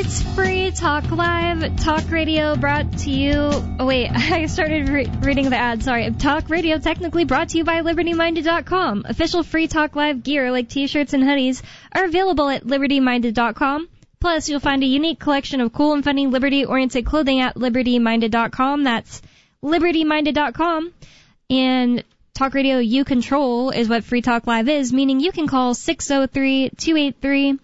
It's Free Talk Live, talk radio brought to you... Oh, wait, I started reading the ad, sorry. Talk radio technically brought to you by LibertyMinded.com. Official Free Talk Live gear like t-shirts and hoodies are available at LibertyMinded.com. Plus, you'll find a unique collection of cool and funny liberty-oriented clothing at LibertyMinded.com. That's LibertyMinded.com. And Talk Radio You Control is what Free Talk Live is, meaning you can call 603-283-6160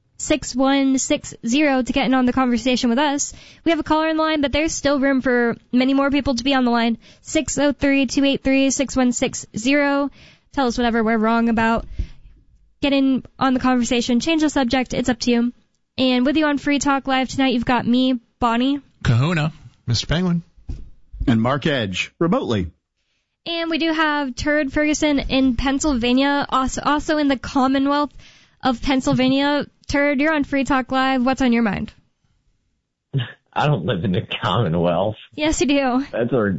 to get in on the conversation with us. We have a caller in the line, but there's still room for many more people to be on the line. 603-283-6160. Tell us whatever we're wrong about. Get in on the conversation. Change the subject. It's up to you. And with you on Free Talk Live tonight, you've got me, Bonnie. Kahuna. Mr. Penguin. And Mark Edge, remotely. And we do have Turd Ferguson in Pennsylvania, also in the Commonwealth of Pennsylvania. Turd, you're on Free Talk Live. What's on your mind? I don't live in the Commonwealth. Yes, you do. That's our...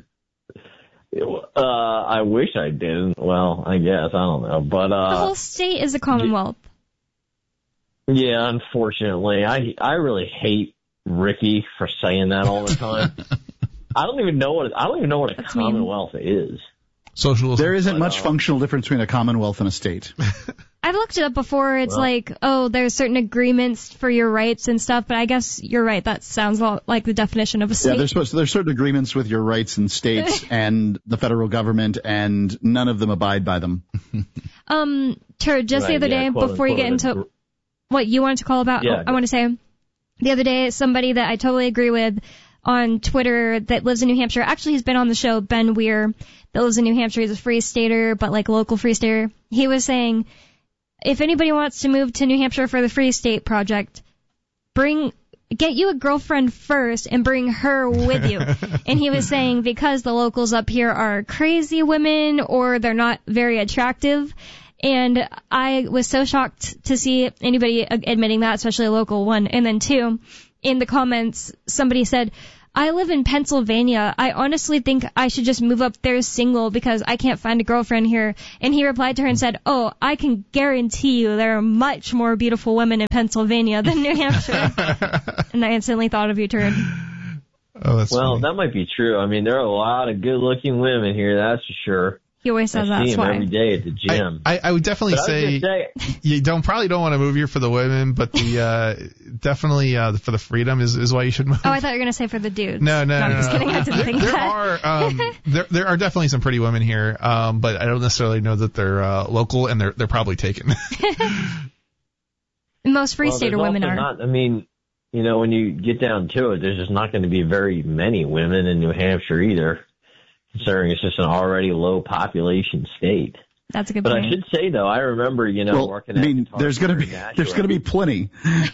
I wish I did. Well, I guess. I don't know. But the whole state is a Commonwealth. Yeah, unfortunately. I really hate Ricky for saying that all the time. I don't even know what a Commonwealth is. Socialism. There isn't much functional difference between a Commonwealth and a state. I've looked it up before. It's there's certain agreements for your rights and stuff, but I guess you're right. That sounds a lot like the definition of a state. Yeah, there's certain agreements with your rights and states and the federal government, and none of them abide by them. Turd, just the other day, before you get into what you wanted to call about, I want to say, the other day, somebody that I totally agree with on Twitter that lives in New Hampshire. Actually, he's been on the show, Ben Weir, that lives in New Hampshire. He's a free stater, but like a local free stater. He was saying, if anybody wants to move to New Hampshire for the Free State Project, get you a girlfriend first and bring her with you. And he was saying because the locals up here are crazy women or they're not very attractive. And I was so shocked to see anybody admitting that, especially a local one. And then two, in the comments, somebody said, I live in Pennsylvania. I honestly think I should just move up there single because I can't find a girlfriend here. And he replied to her and said, oh, I can guarantee you there are much more beautiful women in Pennsylvania than New Hampshire. And I instantly thought of you, Turd. Oh, that's funny. That might be true. I mean, there are a lot of good-looking women here, that's for sure. He always says I see that's him why. every day at the gym. I would definitely say you probably don't want to move here for the women, but the definitely for the freedom is why you should move. Oh, I thought you were going to say for the dudes. No. I'm just kidding. I didn't think that. There are definitely some pretty women here, but I don't necessarily know that they're local, and they're probably taken. Most free stater women are. Not, I mean, when you get down to it, there's just not going to be very many women in New Hampshire either, considering it's just an already low population state. That's a good point. But I should say, though, I remember, working at there's going to be plenty.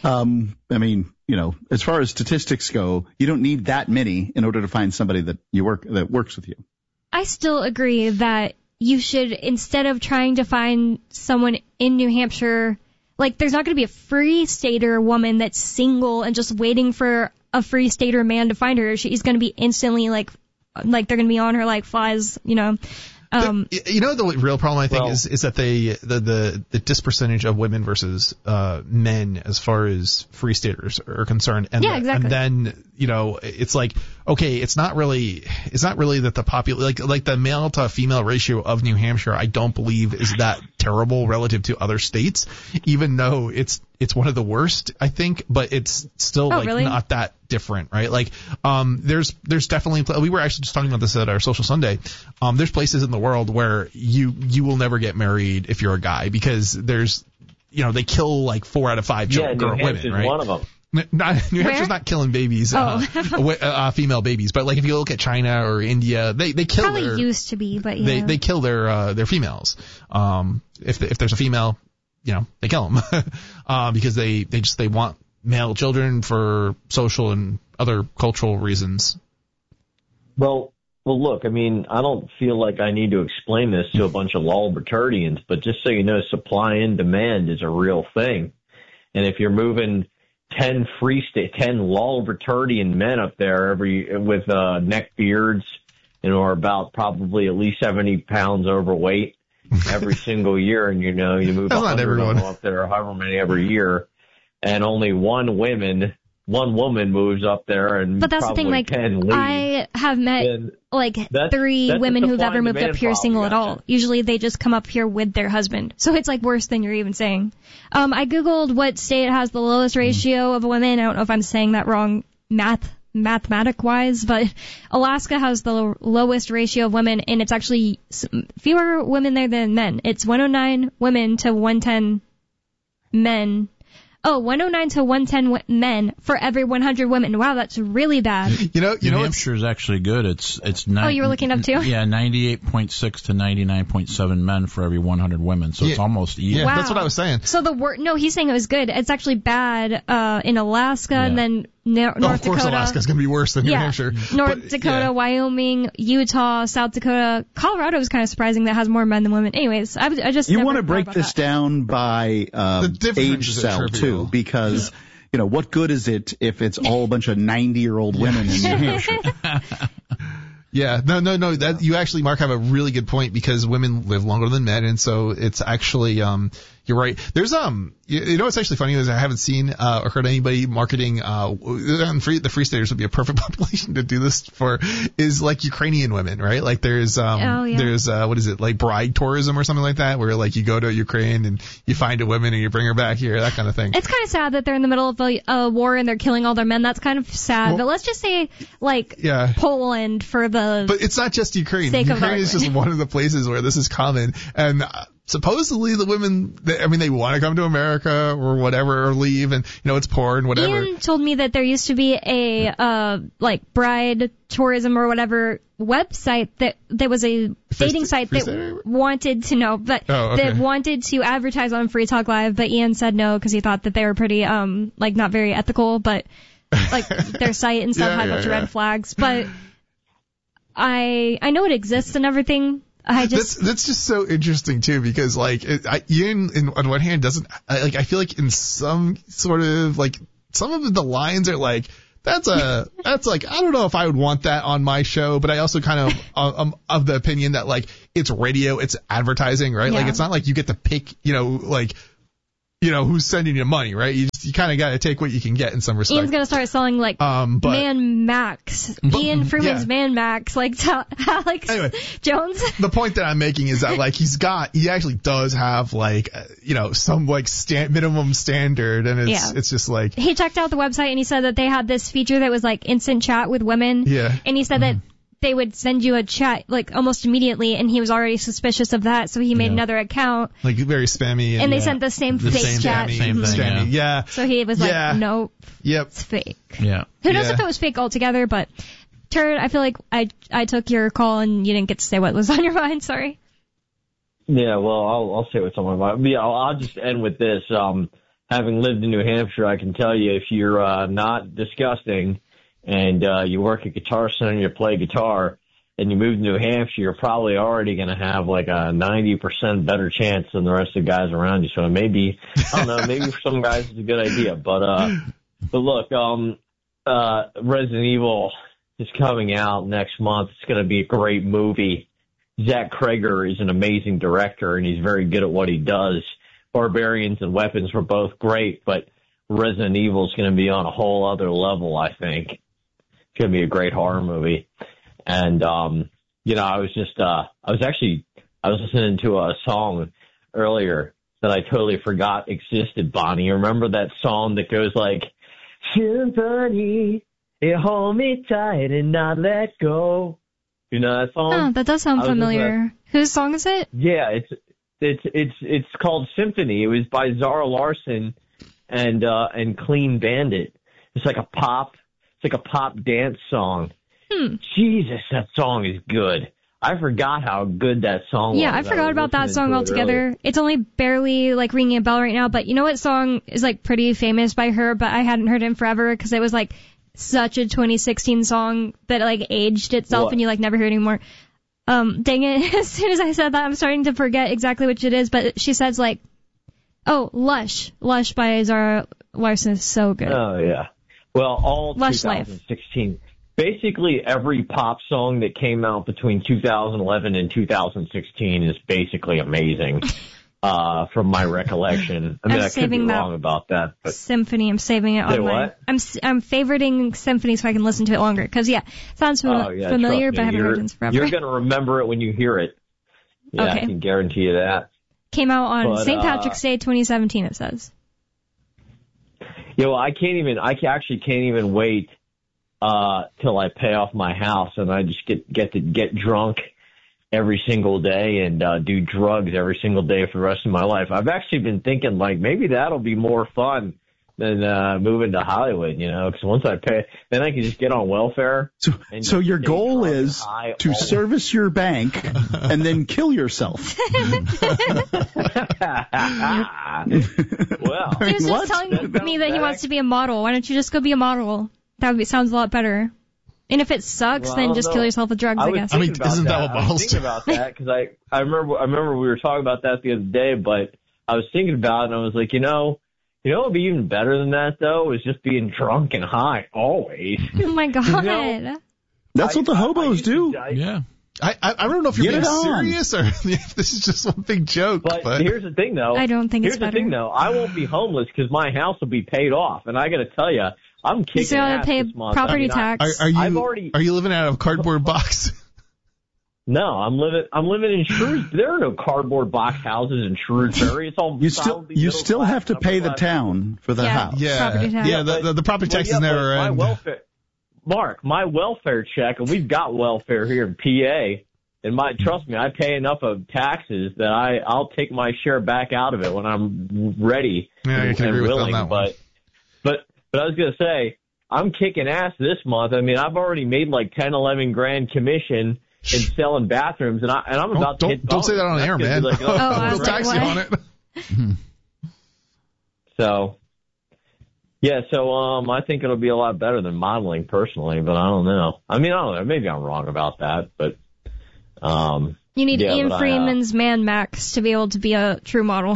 As far as statistics go, you don't need that many in order to find somebody that works with you. I still agree that you should, instead of trying to find someone in New Hampshire, like there's not going to be a free stater woman that's single and just waiting for a free stater man to find her. She's going to be instantly like they're going to be on her like flies, The real problem I think is that the dispercentage of women versus men as far as free staters are concerned, and exactly. And then it's like, okay, it's not really that the like the male to female ratio of New Hampshire I don't believe is that terrible relative to other states, even though it's one of the worst, I think, but it's still really? Not that different, right? Like, there's definitely, we were actually just talking about this at our Social Sunday. There's places in the world where you will never get married if you're a guy because there's, they kill like 4 out of 5 women, right? One of them. New Hampshire's not killing babies, female babies, but like if you look at China or India, they kill probably used to be, but yeah. They kill their females. If there's a female, they kill them because they want male children for social and other cultural reasons. Well, look, I mean, I don't feel like I need to explain this to a bunch of Lolbertardians, but just so you know, supply and demand is a real thing. And if you're moving 10 Lolbertardian men up there with neck beards and are about probably at least 70 pounds overweight every single year, and you move 100 up there, however many every year, and only one woman one woman moves up there and but that's the thing, like, 10 leave. I have met like 3 women who've ever moved up here single at all. Usually they just come up here with their husband. So it's like worse than you're even saying. I Googled what state has the lowest ratio of women. I don't know if I'm saying that wrong mathematic wise, but Alaska has the lowest ratio of women, and it's actually fewer women there than men. It's 109 women to 110 men. Oh, 109 to 110 men for every 100 women. Wow, that's really bad. New Hampshire is actually good. It's oh, you were looking up too? Yeah, 98.6 to 99.7 men for every 100 women. So it's almost even. Yeah, wow. That's what I was saying. So no, he's saying it was good. It's actually bad in Alaska and then North Dakota. Of course, Alaska's going to be worse than New Hampshire. North Dakota, Wyoming, Utah, South Dakota. Colorado is kind of surprising that has more men than women. Anyways, I just You want to break this down by age cell, too, because, what good is it if it's all a bunch of 90-year-old women in New Hampshire? Yeah, no. That you actually, Mark, have a really good point because women live longer than men, and so it's actually, you're right. There's what's actually funny is I haven't seen or heard anybody marketing. The Free Staters would be a perfect population to do this for. Is like Ukrainian women, right? Like there's there's what is it, like bride tourism or something like that, where like you go to Ukraine and you find a woman and you bring her back here, that kind of thing. It's kind of sad that they're in the middle of a war and they're killing all their men. That's kind of sad. But let's just say Poland for the. But it's not just Ukraine. Ukraine is just one of the places where this is common. And supposedly the women, they want to come to America or whatever or leave, and it's poor and whatever. Ian told me that there used to be a bride tourism or whatever website that there was a dating site that wanted to know, but that wanted to advertise on Free Talk Live, but Ian said no because he thought that they were pretty not very ethical, but like their site and stuff had a bunch of red flags, but. I know it exists and everything. That's just so interesting too, because Ian on one hand doesn't I feel like in some sort of some of the lines are like that's like I don't know if I would want that on my show, but I also kind of the opinion that it's radio, it's advertising, right? Like it's not like you get to pick who's sending you money, right? You kind of got to take what you can get in some respect. Ian's gonna start selling Man Max, Ian Freeman's Man Max, Alex Jones. The point that I'm making is that he actually does have some minimum standard, and it's just he checked out the website and he said that they had this feature that was instant chat with women. Yeah, and he said that they would send you a chat almost immediately, and he was already suspicious of that, so he made another account. Very spammy. And they sent the same fake chat. Same thing, yeah. So he was nope, it's fake. Yeah. Who knows if it was fake altogether, but Turd, I feel like I took your call and you didn't get to say what was on your mind, sorry. Yeah, well, I'll say what's on my mind. Yeah, I'll just end with this. Having lived in New Hampshire, I can tell you if you're not disgusting, and you work at Guitar Center, you play guitar, and you move to New Hampshire, you're probably already going to have a 90% better chance than the rest of the guys around you. So maybe, I don't know, maybe for some guys it's a good idea. But look, Resident Evil is coming out next month. It's going to be a great movie. Zach Cregger is an amazing director, and he's very good at what he does. Barbarians and Weapons were both great, but Resident Evil is going to be on a whole other level, I think. It's going to be a great horror movie. And, I was listening to a song earlier that I totally forgot existed, Bonnie. You remember that song that goes Symphony, you hold me tight and not let go. You know that song? Oh, that does sound familiar. Whose song is it? Yeah, it's called Symphony. It was by Zara Larsson and Clean Bandit. It's like a pop dance song. Jesus, that song is good. I forgot how good that song was. Yeah, I forgot about that song altogether. It's only barely ringing a bell right now, but you know what song is pretty famous by her, but I hadn't heard it in forever because it was such a 2016 song that aged itself and you never hear it anymore. Dang it, as soon as I said that, I'm starting to forget exactly which it is, but she says Lush. Lush by Zara Larsson is so good. Oh, yeah. Well, all Lush 2016. Life. Basically, every pop song that came out between 2011 and 2016 is basically amazing. from my recollection. I mean, I could be wrong about that. But Symphony, I'm saving it on my. I'm favoriting Symphony so I can listen to it longer. Because sounds familiar, but I haven't heard it in forever. You're going to remember it when you hear it. Yeah, okay. I can guarantee you that. Came out on St. Patrick's Day 2017. It says. I actually can't even wait till I pay off my house and I just get to get drunk every single day and do drugs every single day for the rest of my life. I've actually been thinking maybe that'll be more fun than moving to Hollywood, because once I pay, then I can just get on welfare. So your goal is to service your bank and then kill yourself. Well, he was just telling me that he wants to be a model. Why don't you just go be a model? Sounds a lot better. And if it sucks, then just kill yourself with drugs, I guess. Isn't that what models do? I was thinking about that because I remember we were talking about that the other day, but I was thinking about it and I was like, what would be even better than that though is just being drunk and high always. Oh my God. That's what the hobos do. Yeah. I don't know if you're being serious or if this is just one big joke. But here's the thing though. I don't think it's better. Here's the thing though. I won't be homeless because my house will be paid off, and I got to tell you. I'm kicking ass pay this month. Property tax. Are you living out of a cardboard box? No, I'm living in Shrewsbury. There are no cardboard box houses in Shrewsbury. It's all you still have to pay the town for the house. Yeah, property tax. The property taxes never end. My welfare check, and we've got welfare here in PA. And trust me, I pay enough of taxes that I'll take my share back out of it when I'm ready and willing. But I was going to say, I'm kicking ass this month. I mean, I've already made like 10, 11 grand commission in selling bathrooms, and I'm about to hit. Don't say that on air, man. They'll tax you on it. So, I think it'll be a lot better than modeling personally, but I don't know. I mean, I don't know. Maybe I'm wrong about that, but. You need Ian Freeman's Man Max to be able to be a true model.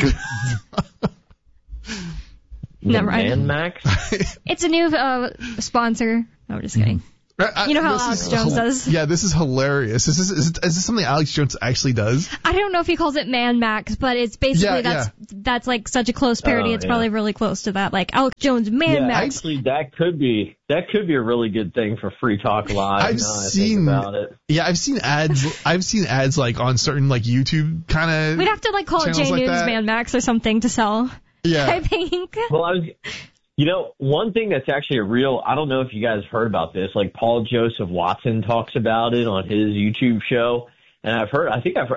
Never mind. Man Max? It's a new sponsor. No, I'm just kidding. You know how Alex Jones does? Yeah, this is hilarious. Is this something Alex Jones actually does? I don't know if he calls it Man Max, but it's basically that's like such a close parody. It's probably really close to that, like Alex Jones Man Max. Actually, that could be a really good thing for Free Talk Live. I've seen ads. I've seen ads like on certain like YouTube kind of. We'd have to like call it J News Man Max or something to sell. Yeah, I think. Well, one thing that's actually I don't know if you guys heard about this, like Paul Joseph Watson talks about it on his YouTube show. And I've heard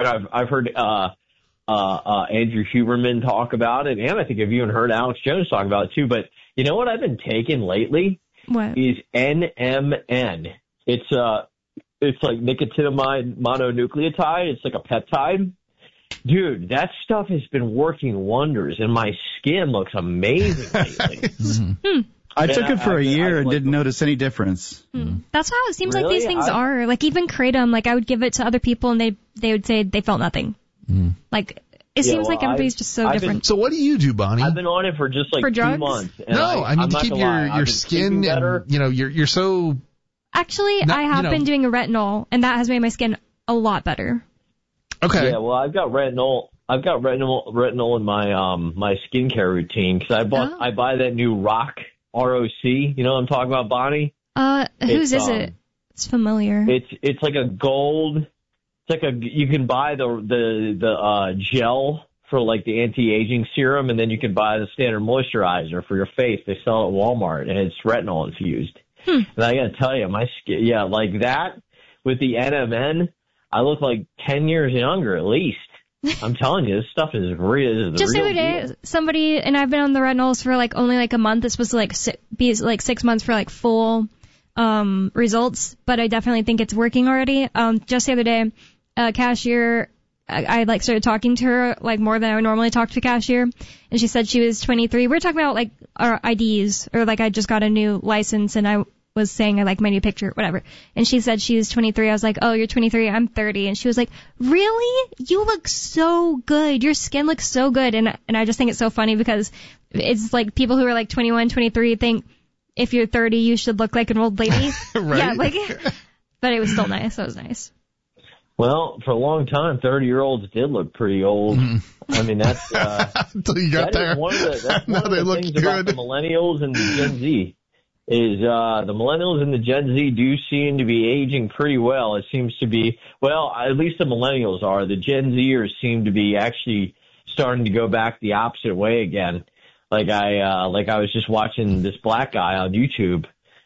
Andrew Huberman talk about it. And I think I've even heard Alex Jones talk about it too. But you know what I've been taking lately? What? Is NMN. It's like nicotinamide mononucleotide. It's like a peptide. Dude, that stuff has been working wonders, and my skin looks amazing lately. I took it for a year and didn't notice any difference. That's how it seems like these things are. Like even Kratom, like I would give it to other people, and they would say they felt nothing. Like it seems like everybody's just so different. So what do you do, Bonnie? I've been on it for just like 2 months. No, I mean to keep your skin better. And, you're so. Actually, I have been doing a retinol, and that has made my skin a lot better. Okay. Yeah, well, I've got retinol in my skincare routine because I buy that new ROC, ROC. You know what I'm talking about, Bonnie? Whose is it? It's familiar. It's like a gold. It's like you can buy the gel for like the anti-aging serum, and then you can buy the standard moisturizer for your face. They sell it at Walmart, and it's retinol infused. And I gotta tell you, my skin, like that with the NMN. I look like 10 years younger at least. I'm telling you, this stuff is real. Just the other day, somebody, and I've been on the retinols for like only like a month. It's supposed to be like 6 months for like full results, but I definitely think it's working already. Just the other day, cashier, I like started talking to her like more than I would normally talk to a cashier, and she said she was 23. We were talking about like our IDs, or like I just got a new license and I was saying I like my new picture, whatever. And she said she was 23. I was like, oh, you're 23. I'm 30. And she was like, really? You look so good. Your skin looks so good. And I just think it's so funny because it's like people who are like 21, 23 think if you're 30, you should look like an old lady. Right. Yeah, like, but it was still nice. It was nice. Well, for a long time, 30-year-olds did look pretty old. I mean, that's until you got there. One of the things about the millennials and the Gen Z is the millennials and the Gen Z do seem to be aging pretty well. It seems to be, well, at least the millennials are. The Gen Zers seem to be actually starting to go back the opposite way again. Like I was just watching this black guy on YouTube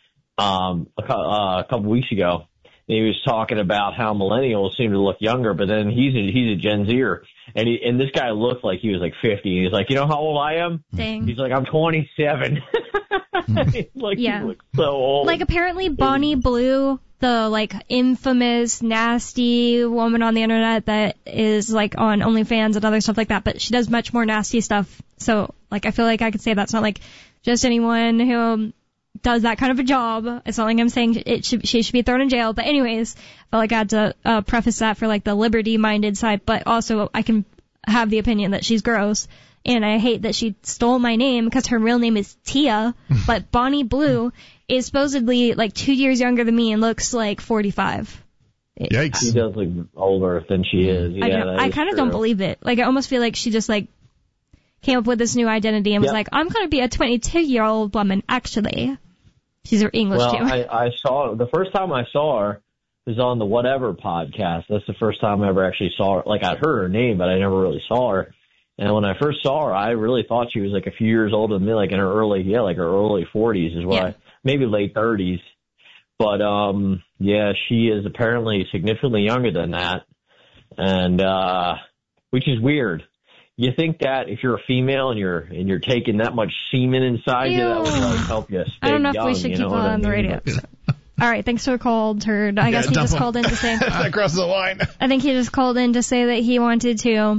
a couple weeks ago. And he was talking about how millennials seem to look younger, but then he's a Gen Zer, and this guy looked like he was like 50. He's like, you know how old I am? Dang. He's like, I'm 27. Like, yeah. He looks so old. Like apparently Bonnie Blue, the like infamous nasty woman on the internet that is like on OnlyFans and other stuff like that, but she does much more nasty stuff. So like I feel like I could say that's not like just anyone who does that kind of a job. It's not like I'm saying she should be thrown in jail. But anyways, I felt like I had to preface that for like the liberty-minded side. But also I can have the opinion that she's gross. And I hate that she stole my name because her real name is Tia. But Bonnie Blue is supposedly like 2 years younger than me and looks like 45. Yikes. She does look older than she is. Yeah, I kind of don't believe it. Like I almost feel like she just like came up with this new identity and was like, I'm going to be a 22-year-old woman, actually. She's English, too. Well, I saw, the first time I saw her was on the Whatever podcast. That's the first time I ever actually saw her. Like, I'd heard her name, but I never really saw her. And when I first saw her, I really thought she was like a few years older than me, like in her early 40s is what maybe late 30s. But, she is apparently significantly younger than that. And, which is weird. You think that if you're a female and you're taking that much semen inside you, that would really help you stay I don't know young, if we should keep on the radio. All right, thanks for the call, Turd. I guess he just called in to say that crosses the line. I think he just called in to say that he wanted to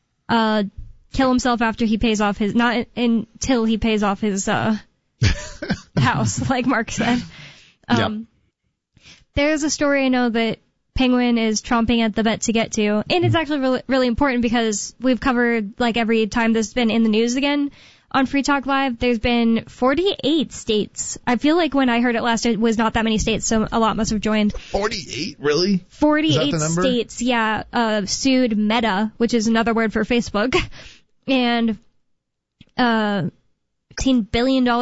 kill himself after he pays off his until he pays off his house, like Mark said. There's a story I know that Penguin is chomping at the bit to get to, and it's actually really, really important because we've covered, like, every time this has been in the news again on Free Talk Live, there's been 48 states. I feel like when I heard it last, it was not that many states, so a lot must have joined. 48? Really? 48 states, sued Meta, which is another word for Facebook, and $10 billion